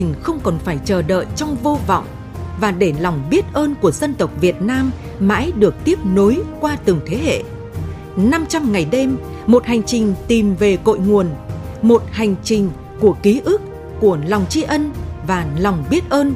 không còn phải chờ đợi trong vô vọng, và để lòng biết ơn của dân tộc Việt Nam mãi được tiếp nối qua từng thế hệ. 500 ngày đêm, một hành trình tìm về cội nguồn, một hành trình của ký ức, của lòng tri ân và lòng biết ơn